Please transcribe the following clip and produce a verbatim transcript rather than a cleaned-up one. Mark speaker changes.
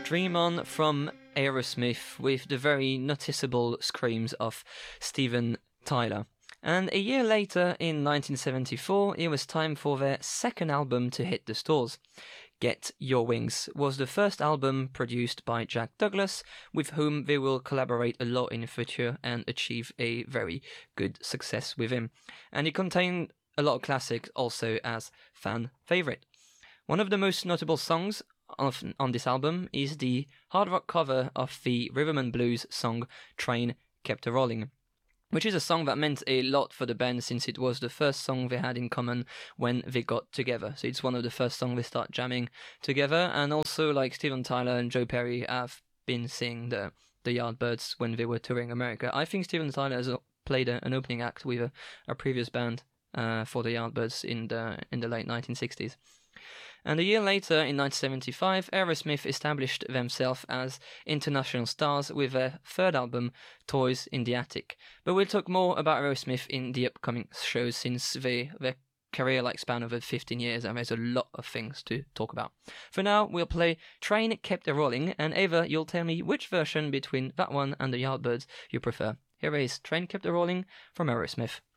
Speaker 1: Dream On from Aerosmith with the very noticeable screams of Steven Tyler. And a year later, in nineteen seventy-four, it was time for their second album to hit the stores. Get Your Wings was the first album produced by Jack Douglas, with whom they will collaborate a lot in the future and achieve a very good success with him. And it contained a lot of classics also as fan favorite. One of the most notable songs of, on this album is the hard rock cover of the rhythm and blues song Train Kept a Rolling, which is a song that meant a lot for the band since it was the first song they had in common when they got together. So it's one of the first songs they start jamming together, and also like Steven Tyler and Joe Perry have been seeing the, the Yardbirds when they were touring America. I think Steven Tyler has played a, an opening act with a, a previous band uh, for the Yardbirds in the in the late nineteen sixties. And a year later, in nineteen seventy-five, Aerosmith established themselves as international stars with their third album, Toys in the Attic. But we'll talk more about Aerosmith in the upcoming shows since they, their career like span over fifteen years and there's a lot of things to talk about. For now, we'll play Train Kept a Rolling, and Ava, you'll tell me which version between that one and the Yardbirds you prefer. Here is Train Kept a Rolling from Aerosmith.